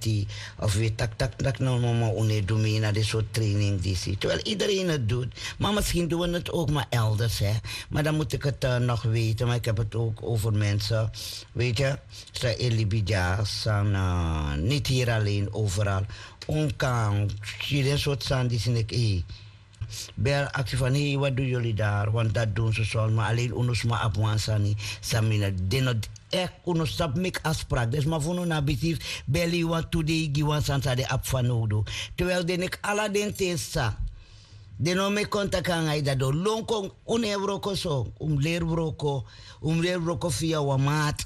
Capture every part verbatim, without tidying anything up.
die of weet tak tak tak nou mama une doe mee naar dit soort training die zie. Terwijl iedereen het doet. Maar misschien doen we het ook maar elders, hè. Maar dan moet ik het uh, nog weten. Maar ik heb het ook over mensen, weet je. Ze Elibidja, uh, niet hier alleen, overal. Onkan, zie je soort sand die zie ik, hé. Bel actie van, hé, hey, wat doen jullie daar? Want dat doen ze zo, maar alleen ons maar op wansani. Samina, denot echt uno stap mek afspraak. Dus maar voor een abitief, bel wat today, giwan sansa de ap van nodo. Terwijl den ik alla den tesa. Den no me contact aan hij dat do lonkong un euro so, um leer broko, um leer broko via wa maat.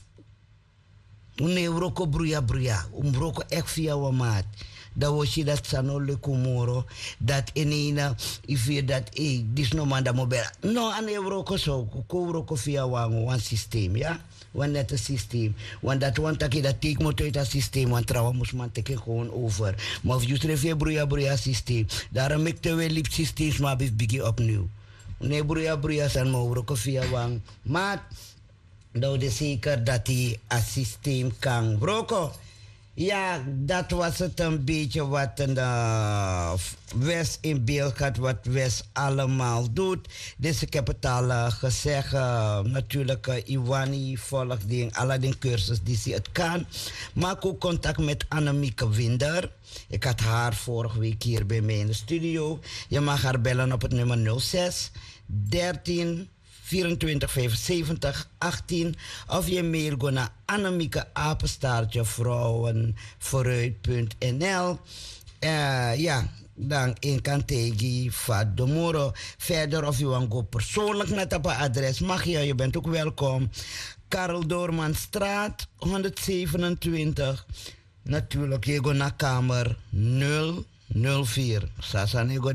Un euro ko bruya bruya, um broko echt via wa maat. Dat was je dat sanole kumoro, dat enena, if je dat, eh, dis no man dat mobile. No, an euro ko so, ko euro via wangu, wan systeem, ja? Wan net een systeem. Want dat want dat je dat take moet uit dat systeem, want trouwens moest man teken gewoon over. Maar of je treft je broeia broeia systeem, daarom ik te wel liep systeem, maar bijv bigi opnieuw. Nee, broeia broeia san mo euro via wang. Maar, dat is zeker dat die een systeem kan broko. Ja, dat was het een beetje wat een uh, West in beeld had, wat West allemaal doet. Dus ik heb het al uh, gezegd, uh, natuurlijk uh, Iwani volgt die, alle die cursus die ze het kan. Maak ook contact met Annemieke Winder. Ik had haar vorige week hier bij mij in de studio. Je mag haar bellen op het nummer nul zes dertien vierentwintig vijfenzeventig achttien of je mail go naar Annemieke apenstaartje vrouwenvooruit punt n l. Uh, ja, dan in Kantegi van de Moro. Verder of je want go persoonlijk naar dat adres mag je, je bent ook welkom. Karel Doormanstraat honderdzevenentwintig. Natuurlijk, je go naar kamer nul nul vier. Sasa nego